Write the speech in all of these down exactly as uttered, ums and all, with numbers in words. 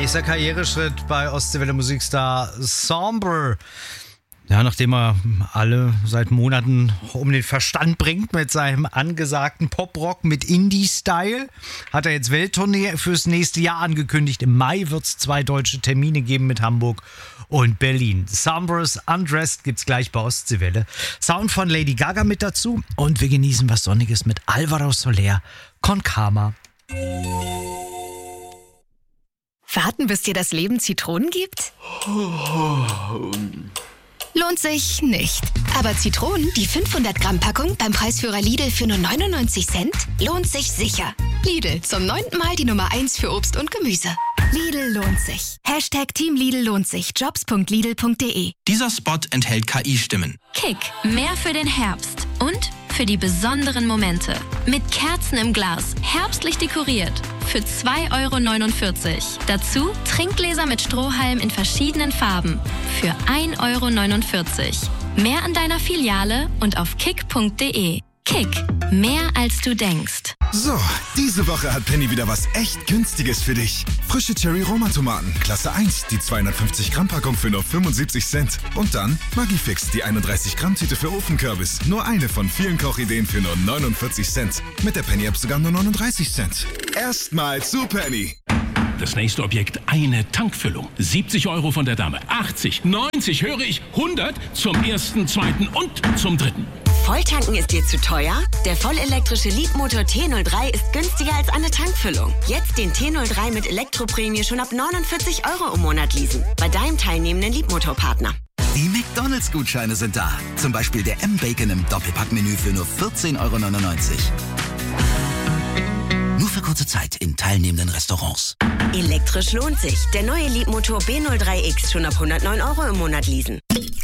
Nächster Karriereschritt bei Ostseewelle Musikstar Sombre. Ja, nachdem er alle seit Monaten um den Verstand bringt mit seinem angesagten Poprock mit Indie-Style, hat er jetzt Welttournee fürs nächste Jahr angekündigt. Im Mai wird es zwei deutsche Termine geben mit Hamburg und Berlin. Sombres Undressed gibt's gleich bei Ostseewelle. Sound von Lady Gaga mit dazu und wir genießen was Sonniges mit Alvaro Soler, Con Calma. Warten, bis dir das Leben Zitronen gibt? Lohnt sich nicht. Aber Zitronen, die fünfhundert Gramm Packung beim Preisführer Lidl für nur neunundneunzig Cent, lohnt sich sicher. Lidl, zum neunten Mal die Nummer eins für Obst und Gemüse. Lidl lohnt sich. Hashtag Team Lidl lohnt sich. Jobs punkt lidl punkt de. Dieser Spot enthält K I-Stimmen. Kick, mehr für den Herbst und für die besonderen Momente. Mit Kerzen im Glas, herbstlich dekoriert. Für zwei Euro neunundvierzig. Dazu Trinkgläser mit Strohhalm in verschiedenen Farben. Für ein Euro neunundvierzig. Mehr an deiner Filiale und auf kick punkt de. Kick, mehr als du denkst. So, diese Woche hat Penny wieder was echt Günstiges für dich. Frische Cherry-Roma-Tomaten, Klasse eins, die zweihundertfünfzig Gramm Packung für nur fünfundsiebzig Cent. Und dann Maggi-Fix, die einunddreißig Gramm Tüte für Ofenkürbis. Nur eine von vielen Kochideen für nur neunundvierzig Cent. Mit der Penny-App sogar nur neununddreißig Cent. Erstmal zu Penny. Das nächste Objekt, eine Tankfüllung. siebzig Euro von der Dame. achtzig, neunzig, höre ich, hundert zum ersten, zweiten und zum dritten. Volltanken ist dir zu teuer? Der vollelektrische Leapmotor T null drei ist günstiger als eine Tankfüllung. Jetzt den T null drei mit Elektroprämie schon ab neunundvierzig Euro im Monat leasen. Bei deinem teilnehmenden Leapmotor-Partner. Die McDonalds-Gutscheine sind da. Zum Beispiel der M-Bacon im Doppelpackmenü für nur vierzehn Euro neunundneunzig. Nur für kurze Zeit in teilnehmenden Restaurants. Elektrisch lohnt sich. Der neue Leapmotor B null drei X schon ab hundertneun Euro im Monat leasen.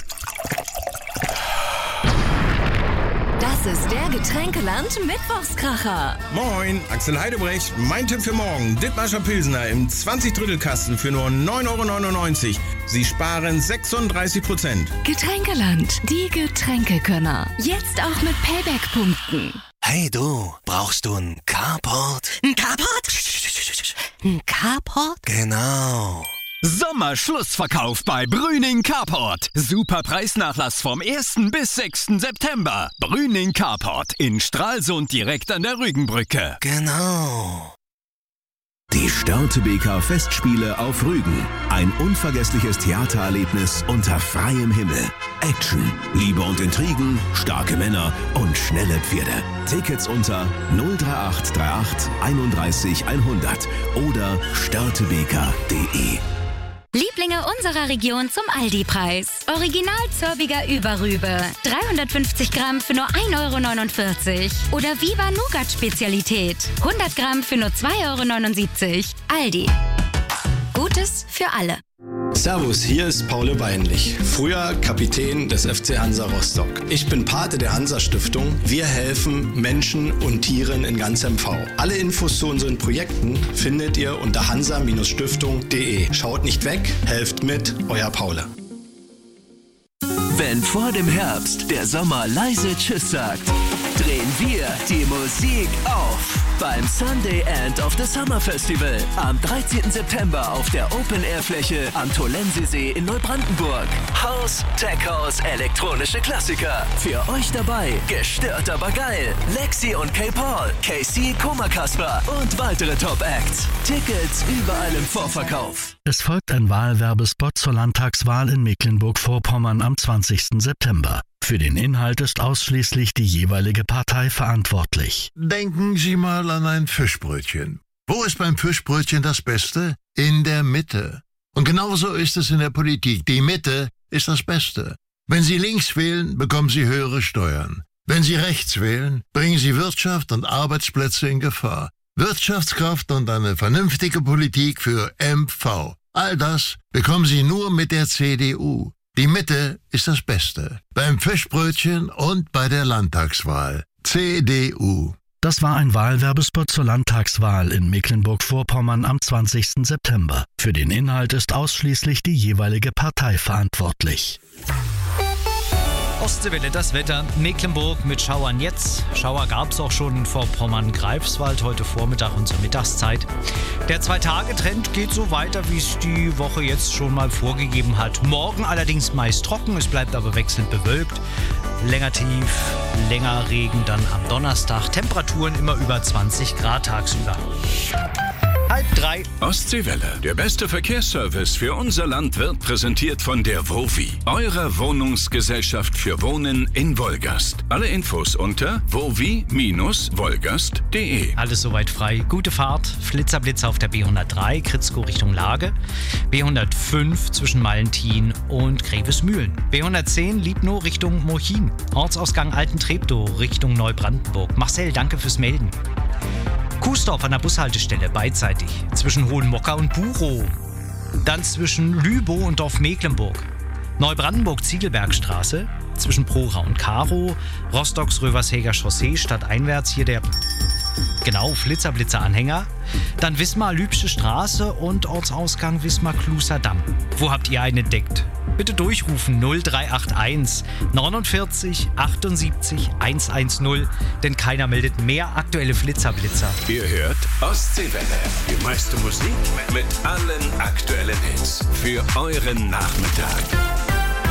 Das ist der Getränkeland Mittwochskracher. Moin, Axel Heidebrecht. Mein Tipp für morgen. Dithmarscher Pilsner im zwanzig-Drittel-Kasten für nur neun Euro neunundneunzig. Sie sparen sechsunddreißig Prozent. Getränkeland, die Getränkekönner. Jetzt auch mit Payback-Punkten. Hey du, brauchst du einen Carport? Ein Carport? Ein Carport? Genau. Sommerschlussverkauf bei Brüning Carport. Super Preisnachlass vom ersten bis sechsten September. Brüning Carport in Stralsund direkt an der Rügenbrücke. Genau. Die Störtebeker Festspiele auf Rügen. Ein unvergessliches Theatererlebnis unter freiem Himmel. Action, Liebe und Intrigen, starke Männer und schnelle Pferde. Tickets unter null drei acht drei acht einunddreißig hundert oder störtebeker punkt de. Lieblinge unserer Region zum Aldi-Preis. Original Zörbiger Überrübe. dreihundertfünfzig Gramm für nur ein Euro neunundvierzig. Oder Viva Nougat Spezialität. hundert Gramm für nur zwei Euro neunundsiebzig. Aldi. Gutes für alle. Servus, hier ist Paul Weinlich, früher Kapitän des F C Hansa Rostock. Ich bin Pate der Hansa-Stiftung. Wir helfen Menschen und Tieren in ganz M V. Alle Infos zu unseren Projekten findet ihr unter hansa Stiftung punkt de. Schaut nicht weg, helft mit, euer Paul. Wenn vor dem Herbst der Sommer leise Tschüss sagt, drehen wir die Musik auf beim Sunday End of the Summer Festival am dreizehnten September auf der Open-Air-Fläche am Tolensesee in Neubrandenburg. House, Tech House, elektronische Klassiker. Für euch dabei, gestört aber geil. Lexi und K-Paul, K C, Koma Kasper und weitere Top-Acts. Tickets überall im Vorverkauf. Es folgt ein Wahlwerbespot zur Landtagswahl in Mecklenburg-Vorpommern am zwanzigsten September. Für den Inhalt ist ausschließlich die jeweilige Partei verantwortlich. Denken Sie mal an ein Fischbrötchen. Wo ist beim Fischbrötchen das Beste? In der Mitte. Und genauso ist es in der Politik. Die Mitte ist das Beste. Wenn Sie links wählen, bekommen Sie höhere Steuern. Wenn Sie rechts wählen, bringen Sie Wirtschaft und Arbeitsplätze in Gefahr. Wirtschaftskraft und eine vernünftige Politik für M V. All das bekommen Sie nur mit der C D U. Die Mitte ist das Beste. Beim Fischbrötchen und bei der Landtagswahl. C D U. Das war ein Wahlwerbespot zur Landtagswahl in Mecklenburg-Vorpommern am zwanzigsten September. Für den Inhalt ist ausschließlich die jeweilige Partei verantwortlich. Ostseewelle, das Wetter. Mecklenburg mit Schauern jetzt. Schauer gab es auch schon in Vorpommern-Greifswald heute Vormittag und zur Mittagszeit. Der Zwei-Tage-Trend geht so weiter, wie es die Woche jetzt schon mal vorgegeben hat. Morgen allerdings meist trocken, es bleibt aber wechselnd bewölkt. Länger tief, länger Regen dann am Donnerstag. Temperaturen immer über zwanzig Grad tagsüber. Halb drei. Ostseewelle. Der beste Verkehrsservice für unser Land wird präsentiert von der Wovi, eurer Wohnungsgesellschaft für Wohnen in Wolgast. Alle Infos unter wovi Bindestrich wolgast punkt de. Alles soweit frei. Gute Fahrt. Flitzer-Blitzer auf der B hundertdrei, Kritzkow Richtung Lage. B hundertfünf zwischen Mallentin und Grevesmühlen. B hundertzehn Liebnow Richtung Mochin. Ortsausgang Alten-Treptow Richtung Neubrandenburg. Marcel, danke fürs Melden. Kuesdorf an der Bushaltestelle beidseitig zwischen Hohenmokka und Burow. Dann zwischen Lübow und Dorf Mecklenburg. Neubrandenburg-Ziegelbergstraße zwischen Prora und Karow. Rostocks-Rövershäger Chaussee stadteinwärts hier der genau Flitzer-Blitzer-Anhänger. Dann Wismar-Lübsche Straße und Ortsausgang Wismar-Kluser-Damm. Wo habt ihr einen entdeckt? Bitte durchrufen null drei acht eins neunundvierzig achtundsiebzig hundertzehn, denn keiner meldet mehr aktuelle Flitzer-Blitzer. Ihr hört Ostseewelle, die meiste Musik mit allen aktuellen Hits für euren Nachmittag.